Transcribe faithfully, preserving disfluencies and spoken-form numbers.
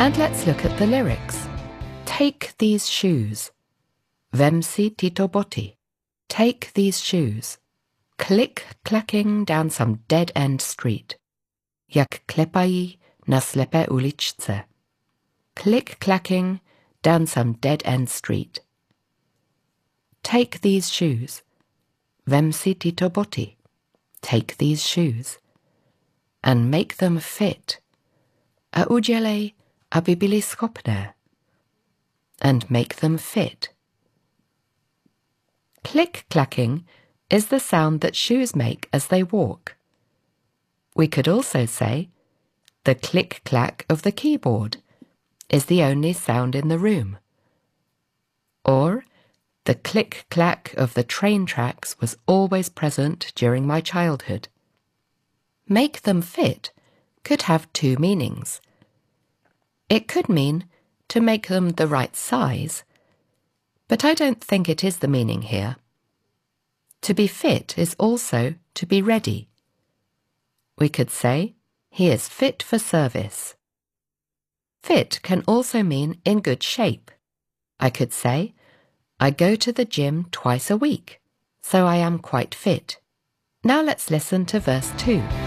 And let's look at the lyrics. Take these shoes. Vem si tyto boty. Take these shoes. Click-clacking down some dead-end street. Jak klepají na slepé uličce. Click-clacking down some dead-end street. Take these shoes. Vem si tyto boty. Take these shoes. And make them fit. A udělej, aby byly schopné. And make them fit. Click-clacking is the sound that shoes make as they walk. We could also say, the click-clack of the keyboard is the only sound in the room. Or, the click-clack of the train tracks was always present during my childhood. Make them fit could have two meanings. It could mean to make them the right size, but I don't think it is the meaning here. To be fit is also to be ready. We could say, he is fit for service. Fit can also mean in good shape. I could say, I go to the gym twice a week, so I am quite fit. Now let's listen to verse two.